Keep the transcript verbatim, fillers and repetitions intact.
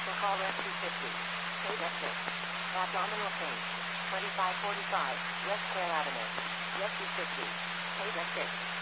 Special call Rep two fifty. Page at six. Abdominal pain. twenty-five forty-five. West Clare Avenue. Rep two fifty. Page at six.